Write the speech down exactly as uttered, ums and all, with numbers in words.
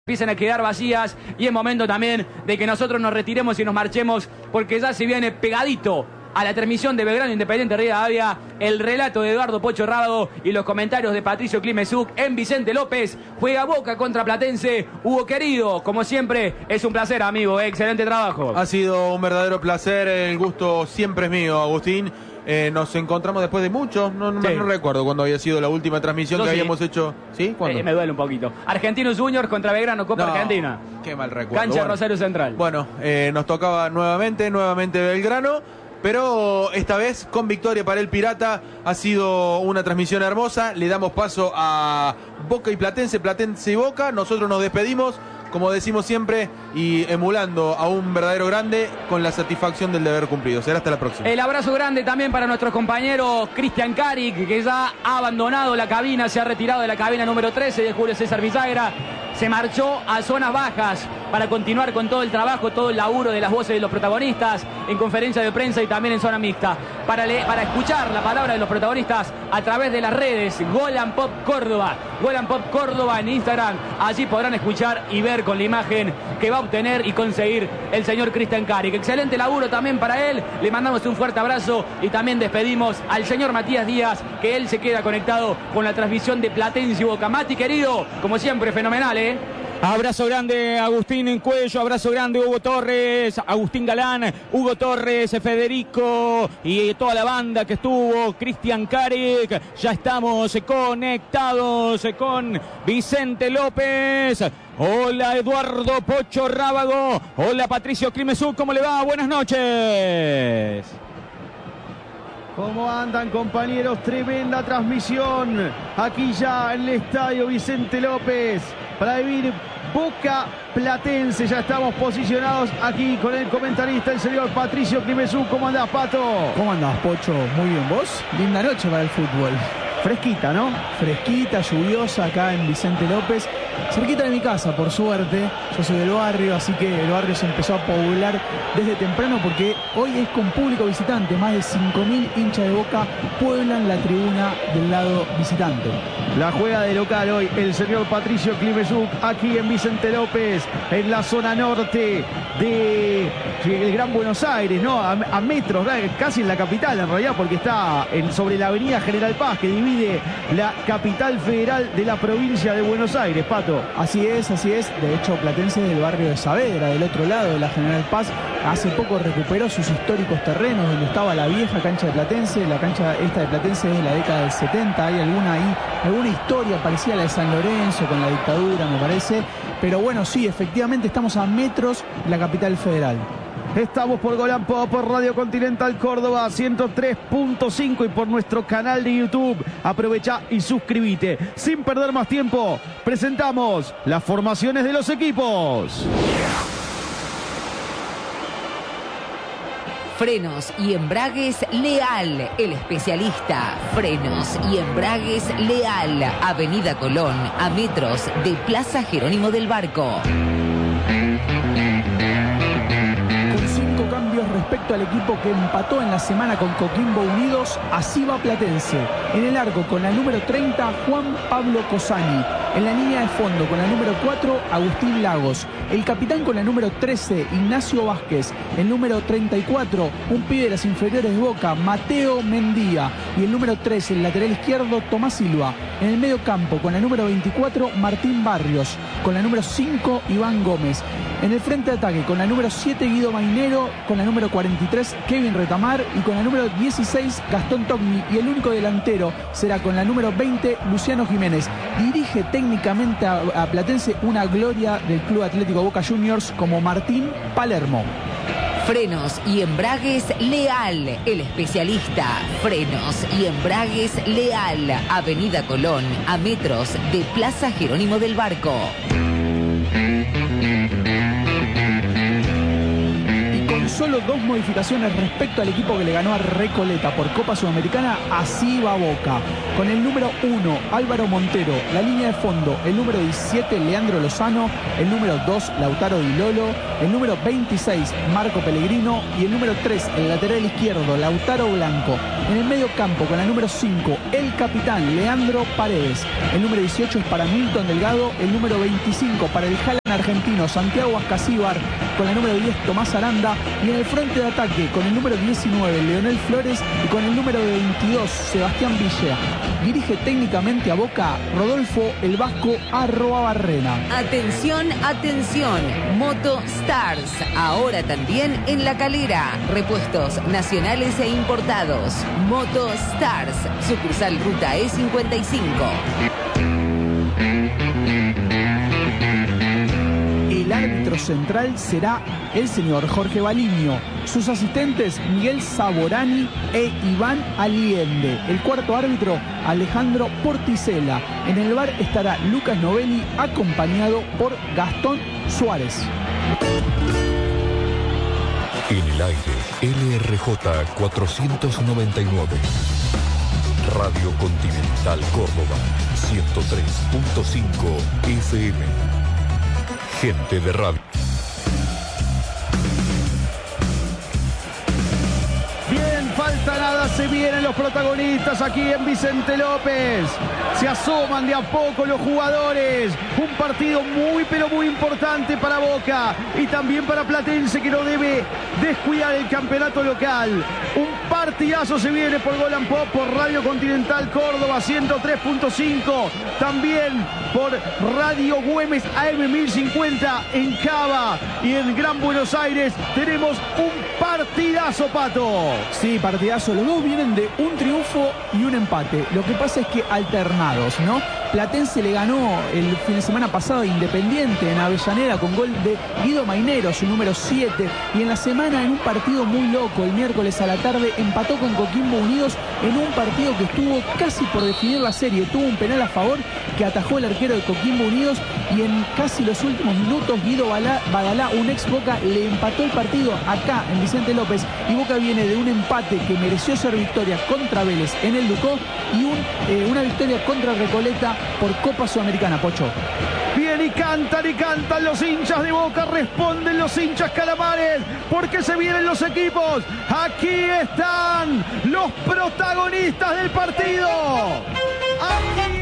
empiezan a quedar vacías y es momento también de que nosotros nos retiremos y nos marchemos, porque ya se viene pegadito a la transmisión de Belgrano Independiente Rivadavia el relato de Eduardo Pocho Rábago y los comentarios de Patricio Climesuk en Vicente López. Juega Boca contra Platense. Hugo querido, como siempre, es un placer, amigo, excelente trabajo. Ha sido un verdadero placer, el gusto siempre es mío, Agustín. Eh, nos encontramos después de mucho, no, no, sí. no recuerdo cuándo había sido la última transmisión Yo que sí. habíamos hecho. ¿Sí? ¿Cuándo? Eh, me duele un poquito. Argentinos Juniors contra Belgrano, Copa no, Argentina. Qué mal recuerdo. Cancha bueno, Rosario Central. Bueno, eh, nos tocaba nuevamente, nuevamente Belgrano, pero esta vez con victoria para el Pirata. Ha sido una transmisión hermosa. Le damos paso a Boca y Platense, Platense y Boca. Nosotros nos despedimos, como decimos siempre, y emulando a un verdadero grande con la satisfacción del deber cumplido. Será hasta la próxima. El abrazo grande también para nuestro compañero Cristian Caric, que ya ha abandonado la cabina, se ha retirado de la cabina número trece de Julio César Bisagra. Se marchó a zonas bajas para continuar con todo el trabajo, todo el laburo de las voces de los protagonistas en conferencia de prensa y también en zona mixta. Para, le, para escuchar la palabra de los protagonistas a través de las redes, Golan Pop Córdoba, Golan Pop Córdoba en Instagram. Allí podrán escuchar y ver con la imagen que va a obtener y conseguir el señor Cristian Caric. Excelente laburo también para él. Le mandamos un fuerte abrazo y también despedimos al señor Matías Díaz, que él se queda conectado con la transmisión de Platense y Boca. Mati, querido, como siempre, fenomenal, ¿eh? Abrazo grande, Agustín en Cuello, abrazo grande, Hugo Torres, Agustín Galán, Hugo Torres, Federico y toda la banda que estuvo, Cristian Caric. Ya estamos conectados con Vicente López. Hola, Eduardo Pocho Rábago. Hola, Patricio Climesuk, ¿cómo le va? Buenas noches. ¿Cómo andan, compañeros? Tremenda transmisión aquí ya en el estadio Vicente López para vivir Boca Platense. Ya estamos posicionados aquí con el comentarista, el señor Patricio Climesuk. ¿Cómo andás, Pato? ¿Cómo andás, Pocho? Muy bien, ¿vos? Linda noche para el fútbol. Fresquita, ¿no? Fresquita, lluviosa acá en Vicente López. Cerquita de mi casa, por suerte. Yo soy del barrio, así que el barrio se empezó a poblar desde temprano porque hoy es con público visitante. Más de cinco mil hinchas de Boca pueblan la tribuna del lado visitante. La juega de local hoy el señor Patricio Climesuk aquí en Vicente López, en la zona norte de el Gran Buenos Aires, ¿no? A, a metros, casi en la capital en realidad, porque está en, sobre la avenida General Paz, que divide la capital federal de la provincia de Buenos Aires, Pato. Así es, así es. De hecho, Platense del barrio de Saavedra, del otro lado de la General Paz, hace poco recuperó sus históricos terrenos donde estaba la vieja cancha de Platense. La cancha esta de Platense es de la década del setenta. Hay alguna ahí, alguna historia parecida a la de San Lorenzo con la dictadura, me parece. Pero bueno, sí, efectivamente estamos a metros de la capital federal. Estamos por Golan Pop, por Radio Continental Córdoba ciento tres punto cinco y por nuestro canal de YouTube. Aprovecha y suscríbete. Sin perder más tiempo, presentamos las formaciones de los equipos. Frenos y embragues Leal, el especialista. Frenos y embragues Leal, Avenida Colón, a metros de Plaza Jerónimo del Barco. Respecto al equipo que empató en la semana con Coquimbo Unidos, así va Platense. En el arco con la número treinta, Juan Pablo Cosani. En la línea de fondo con la número cuatro, Agustín Lagos. El capitán con la número trece, Ignacio Vázquez. El número treinta y cuatro, un pibe de las inferiores de Boca, Mateo Mendía. Y el número trece, el lateral izquierdo, Tomás Silva. En el medio campo con la número veinticuatro, Martín Barrios. Con la número cinco, Iván Gómez. En el frente de ataque con la número siete, Guido Mainero. Con la número cuarenta y tres, Kevin Retamar. Y con la número dieciséis, Gastón Togni. Y el único delantero será con la número veinte, Luciano Jiménez. Dirige técnicamente a, a Platense una gloria del Club Atlético Boca Juniors como Martín Palermo. Frenos y embragues Leal, el especialista. Frenos y embragues Leal, Avenida Colón, a metros de Plaza Jerónimo del Barco. Solo solo dos modificaciones respecto al equipo que le ganó a Recoleta por Copa Sudamericana, así va Boca. Con el número uno, Álvaro Montero, la línea de fondo, el número diecisiete, Leandro Lozano, el número dos, Lautaro Di Lolo, el número veintiséis, Marco Pellegrino y el número tres, el lateral izquierdo, Lautaro Blanco. En el medio campo, con el número cinco, el capitán, Leandro Paredes. El número dieciocho es para Milton Delgado, el número veinticinco para el Jalan argentino, Santiago Ascasíbar, con el número diez, Tomás Aranda, y en el frente de ataque, con el número diecinueve, Leonel Flores, y con el número veintidós, Sebastián Villa. Dirige técnicamente a Boca Rodolfo el Vasco Arroabarrena. Atención, atención, Moto Stars, ahora también en La Calera, repuestos nacionales e importados. Moto Stars, sucursal Ruta E cincuenta y cinco. El árbitro central será el señor Jorge Baliño. Sus asistentes, Miguel Saborani e Iván Aliende. El cuarto árbitro, Alejandro Porticela. En el bar estará Lucas Novelli, acompañado por Gastón Suárez. En el aire, L R J cuatrocientos noventa y nueve. Radio Continental Córdoba, ciento tres punto cinco F M. Gente de radio. Bien, falta nada, se vienen los protagonistas aquí en Vicente López. Se asoman de a poco los jugadores. Un partido muy pero muy importante para Boca y también para Platense, que no debe descuidar el campeonato local. Un partidazo se viene por Gol and Pop, por Radio Continental Córdoba ciento tres punto cinco. También por Radio Güemes A M mil cincuenta en Cava y en Gran Buenos Aires. Tenemos un partidazo, Pato. Sí, partidazo. Los dos vienen de un triunfo y un empate. Lo que pasa es que alternados, ¿no? Platense le ganó el fin de semana pasado a Independiente en Avellaneda con gol de Guido Mainero, su número siete. Y en la semana, en un partido muy loco, el miércoles a la tarde, empató con Coquimbo Unidos en un partido que estuvo casi por definir la serie. Tuvo un penal a favor que atajó el arquero de Coquimbo Unidos y en casi los últimos minutos Guido Badalá, un ex Boca, le empató el partido acá en Vicente López. Y Boca viene de un empate que mereció ser victoria contra Vélez en el Ducó y un, eh, una victoria contra Recoleta por Copa Sudamericana, Pocho. Bien, y cantan y cantan los hinchas de Boca, responden los hinchas calamares, porque se vienen los equipos. Aquí están los protagonistas del partido. Aquí